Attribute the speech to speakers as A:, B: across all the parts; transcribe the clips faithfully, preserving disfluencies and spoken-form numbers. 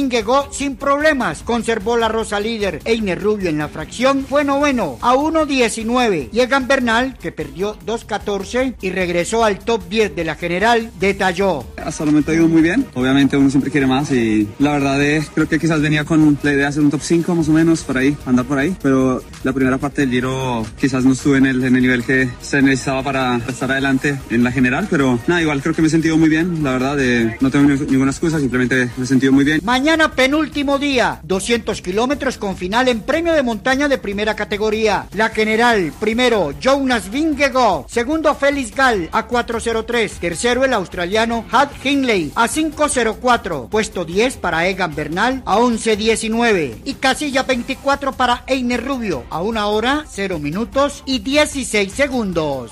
A: Vingegaard sin problemas. Conservó la rosa líder. Einer Rubio en la fracción fue noveno a uno diecinueve. Y Egan Bernal, que perdió dos catorce y regresó al top diez de la general, detalló.
B: Hasta el momento ha ido muy bien. Obviamente uno siempre quiere más y la verdad es, creo que quizás venía con la idea de hacer un top cinco más o menos, por ahí, andar por ahí. Pero la primera parte del Giro quizás no estuve en el, en el nivel que se necesitaba para estar adelante en la general. Pero nada, igual creo que me he sentido muy bien, la verdad. De, no tengo ninguna excusa, simplemente me he sentido muy bien.
A: Mañana penúltimo día, doscientos kilómetros con final en premio de montaña de primera categoría. La general, primero Jonas Vingegaard, segundo Felix Gall a cuatro cero tres, tercero el australiano Hugh Hindley a cinco cero cuatro, puesto diez para Egan Bernal a once diecinueve y casilla veinticuatro para Einer Rubio a una hora, cero minutos y dieciséis segundos.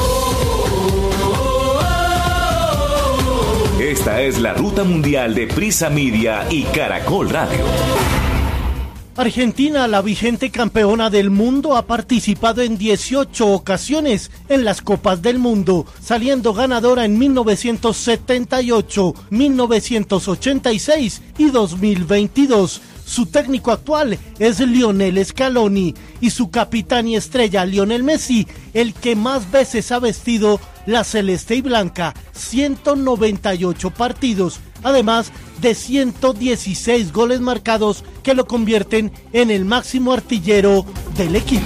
C: Esta es la ruta mundial de Prisa Media y Caracol Radio.
D: Argentina, la vigente campeona del mundo, ha participado en dieciocho ocasiones en las Copas del Mundo, saliendo ganadora en mil novecientos setenta y ocho, mil novecientos ochenta y seis y dos mil veintidós. Su técnico actual es Lionel Scaloni y su capitán y estrella Lionel Messi, el que más veces ha vestido la celeste y blanca, ciento noventa y ocho partidos, además de ciento dieciséis goles marcados que lo convierten en el máximo artillero del equipo.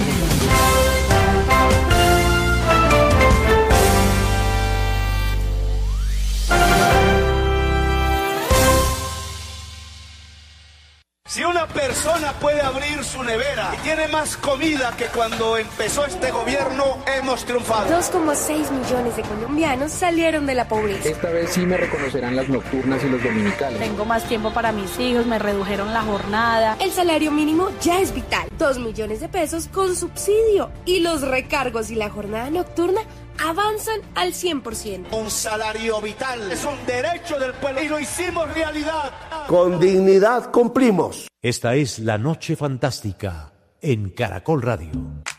E: Si una persona puede abrir su nevera y tiene más comida que cuando empezó este gobierno, hemos triunfado.
F: dos coma seis millones de colombianos salieron de la pobreza.
G: Esta vez sí me reconocerán las nocturnas y los dominicales.
H: Tengo más tiempo para mis hijos, me redujeron la jornada.
F: El salario mínimo ya es vital. dos millones de pesos con subsidio. Y los recargos y la jornada nocturna avanzan al cien por ciento.
E: Un salario vital es un derecho del pueblo y lo hicimos realidad.
I: Con dignidad cumplimos.
J: Esta es La Noche Fantástica en Caracol Radio.